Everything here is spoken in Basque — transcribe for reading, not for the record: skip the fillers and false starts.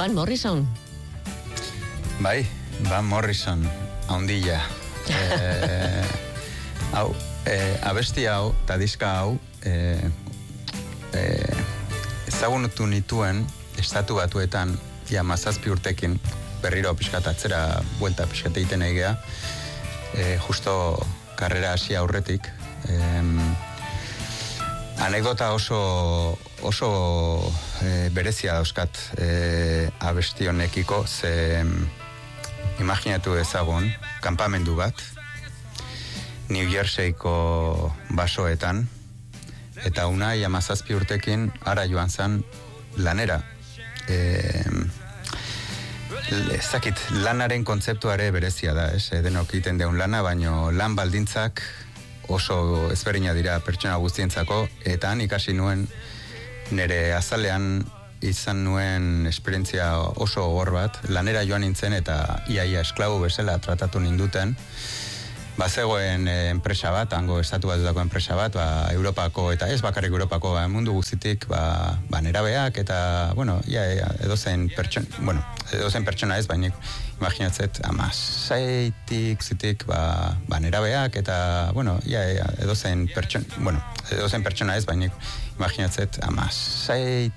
Van Morrison. Bai, Van Morrison, haundilla. Hau, abesti hau, eta diska hau, ezagunutu nituen, estatu batuetan, ja, 17 urtekin, berriro pixkat atzera, buelta pixkat egiten egea, justo karrera hasi aurretik. Anekdota oso berezia dauzkat abesti honekiko, ze imaginatu ezagun, kanpamendu bat, New Jerseyko basoetan, eta Unai 17 urtekin ara joan zen lanera. Ezakit, lanaren kontzeptuare berezia da, denok egiten deun lana, baino lan baldintzak oso ezberdina dira pertsona guztientzako, eta han ikasi nuen nire azalean izan nuen esperientzia oso gogor bat, lanera joan nintzen eta iaia esklabu bezala tratatu ninduten. Bazegoen enpresa bat, hango estatu batutako enpresa bat, Europako, eta ez bakarrik Europako, mundu guztitik, nerabeak, eta, edozein pertsona ez, baina imaginatzet, 16 zitik, nerabeak, eta, edozein pertsona ez, baina imaginatzet, 16